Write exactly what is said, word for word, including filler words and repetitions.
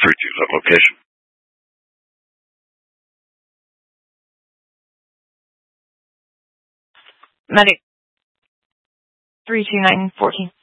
three two, that location. Medic three two nine fourteen.